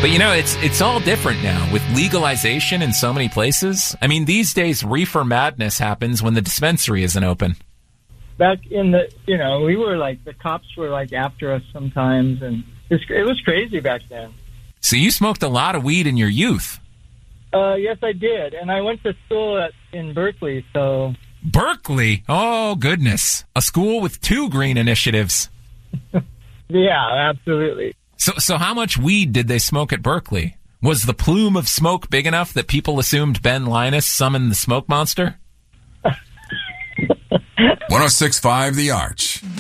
But it's all different now with legalization in so many places. I mean, these days, reefer madness happens when the dispensary isn't open. Back in we were like, the cops were like after us sometimes, and it was crazy back then. So you smoked a lot of weed in your youth? Yes, I did. And I went to school in Berkeley, so... Berkeley? Oh, goodness. A school with 2 green initiatives. Yeah, absolutely. So how much weed did they smoke at Berkeley? Was the plume of smoke big enough that people assumed Ben Linus summoned the smoke monster? 106.5 The Arch.